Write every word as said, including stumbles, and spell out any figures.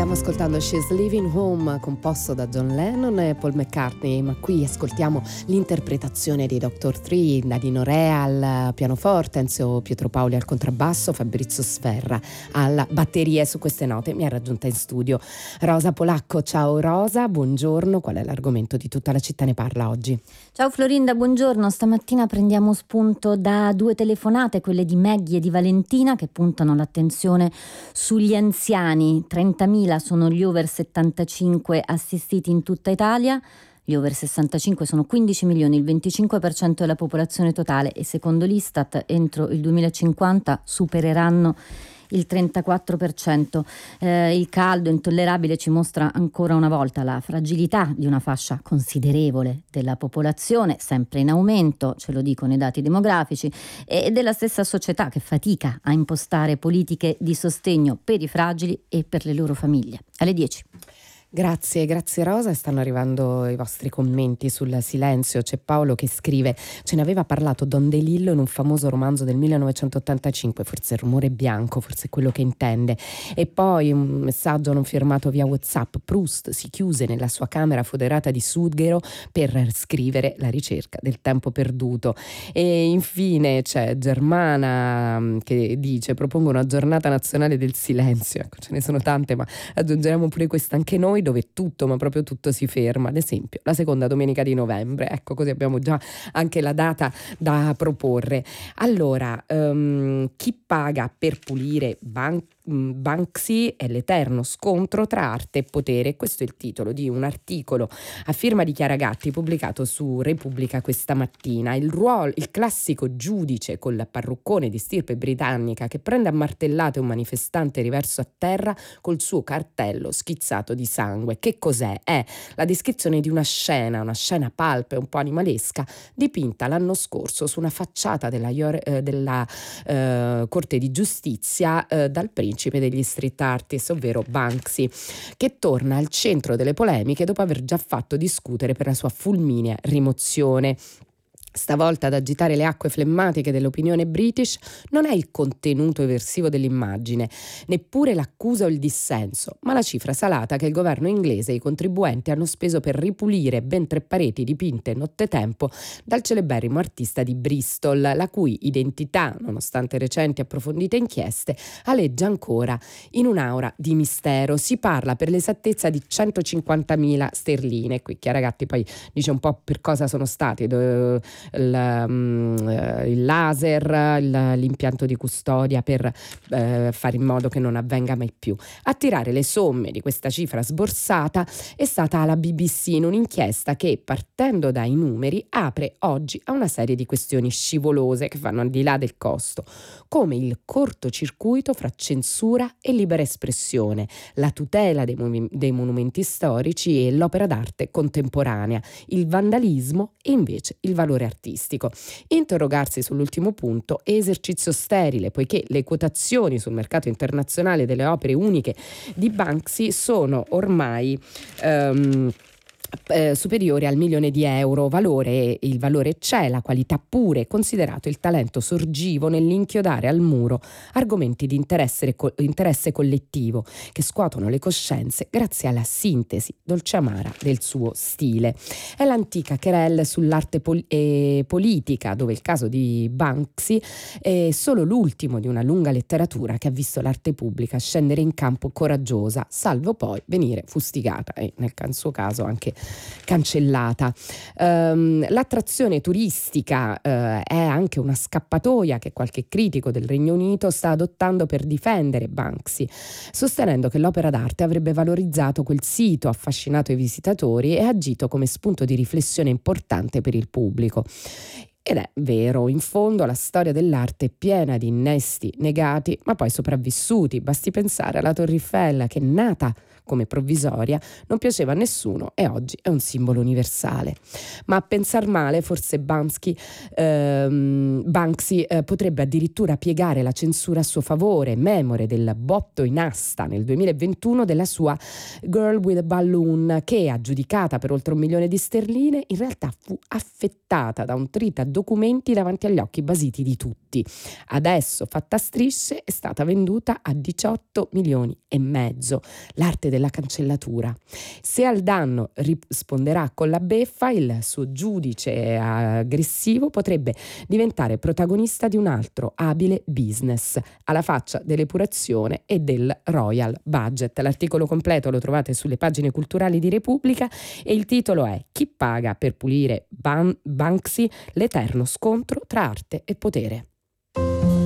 Stiamo ascoltando She's Leaving Home, composto da John Lennon e Paul McCartney, ma qui ascoltiamo l'interpretazione di doctor Dre, Nadine Orea al pianoforte, Enzio Pietropaoli al contrabbasso, Fabrizio Sferra alla batteria. Su queste note mi ha raggiunta in studio Rosa Polacco. Ciao Rosa, buongiorno. Qual è l'argomento di Tutta la città ne parla oggi? Ciao Florinda, buongiorno. Stamattina prendiamo spunto da due telefonate, quelle di Maggie e di Valentina, che puntano l'attenzione sugli anziani. trentamila sono gli over settantacinque assistiti in tutta Italia. Gli over sessantacinque sono quindici milioni, il venticinque per cento della popolazione totale, e secondo l'Istat entro il duemilacinquanta supereranno il trentaquattro per cento. Eh, il caldo intollerabile ci mostra ancora una volta la fragilità di una fascia considerevole della popolazione, sempre in aumento, ce lo dicono i dati demografici, e della stessa società che fatica a impostare politiche di sostegno per i fragili e per le loro famiglie. Alle dieci. Grazie, grazie Rosa. Stanno arrivando i vostri commenti sul silenzio. C'è Paolo che scrive: ce ne aveva parlato Don DeLillo in un famoso romanzo del millenovecentottantacinque, forse Il rumore bianco, forse è quello che intende. E poi un messaggio non firmato via WhatsApp: Proust si chiuse nella sua camera foderata di sughero per scrivere La ricerca del tempo perduto. E infine c'è Germana che dice: propongo una giornata nazionale del silenzio. Ecco, ce ne sono tante, ma aggiungeremo pure questa anche noi, dove tutto, ma proprio tutto si ferma, ad esempio la seconda domenica di novembre. Ecco, così abbiamo già anche la data da proporre. Allora, um, chi paga per pulire ban- Banksy è l'eterno scontro tra arte e potere. Questo è il titolo di un articolo a firma di Chiara Gatti pubblicato su Repubblica questa mattina. Il ruolo, il classico giudice col parruccone di stirpe britannica che prende a martellate un manifestante riverso a terra col suo cartello schizzato di sangue. Che cos'è? È la descrizione di una scena, una scena palpe, un po' animalesca, dipinta l'anno scorso su una facciata della, eh, della eh, Corte di Giustizia eh, dal principe degli street artist, ovvero Banksy, che torna al centro delle polemiche dopo aver già fatto discutere per la sua fulminea rimozione. Stavolta ad agitare le acque flemmatiche dell'opinione british non è il contenuto eversivo dell'immagine, neppure l'accusa o il dissenso, ma la cifra salata che il governo inglese e i contribuenti hanno speso per ripulire ben tre pareti dipinte nottetempo dal celeberrimo artista di Bristol, la cui identità, nonostante recenti approfondite inchieste, aleggia ancora in un'aura di mistero. Si parla per l'esattezza di centocinquantamila sterline. Qui Chiara Gatti poi dice un po' per cosa sono stati Il, um, il laser, il, l'impianto di custodia per eh, fare in modo che non avvenga mai più. A tirare le somme di questa cifra sborsata è stata la B B C in un'inchiesta che, partendo dai numeri, apre oggi a una serie di questioni scivolose che vanno al di là del costo, come il cortocircuito fra censura e libera espressione, la tutela dei, movi- dei monumenti storici e l'opera d'arte contemporanea, il vandalismo e invece il valore artistico. Interrogarsi sull'ultimo punto è esercizio sterile, poiché le quotazioni sul mercato internazionale delle opere uniche di Banksy sono ormai um, Eh, superiore al milione di euro. Valore, il valore c'è, la qualità pure, considerato il talento sorgivo nell'inchiodare al muro argomenti di interesse, co- interesse collettivo che scuotono le coscienze grazie alla sintesi dolce amara del suo stile. È l'antica querelle sull'arte pol- e politica, dove il caso di Banksy è solo l'ultimo di una lunga letteratura che ha visto l'arte pubblica scendere in campo coraggiosa, salvo poi venire fustigata e nel suo caso anche cancellata. Um, l'attrazione turistica uh, è anche una scappatoia che qualche critico del Regno Unito sta adottando per difendere Banksy, sostenendo che l'opera d'arte avrebbe valorizzato quel sito, affascinato i visitatori e agito come spunto di riflessione importante per il pubblico. Ed è vero, in fondo la storia dell'arte è piena di innesti negati ma poi sopravvissuti. Basti pensare alla Torre Eiffel, che nata come provvisoria non piaceva a nessuno e oggi è un simbolo universale. Ma a pensar male forse Banksy, ehm, Banksy eh, potrebbe addirittura piegare la censura a suo favore, memore del botto in asta nel duemilaventuno della sua Girl with a Balloon, che, aggiudicata per oltre un milione di sterline, in realtà fu affettata da un trita documenti davanti agli occhi basiti di tutti. Adesso, fatta a strisce, è stata venduta a diciotto milioni e mezzo. L'arte del della cancellatura. Se al danno risponderà con la beffa, il suo giudice aggressivo potrebbe diventare protagonista di un altro abile business, alla faccia dell'epurazione e del royal budget. L'articolo completo lo trovate sulle pagine culturali di Repubblica e il titolo è Chi paga per pulire Ban- Banksy? L'eterno scontro tra arte e potere.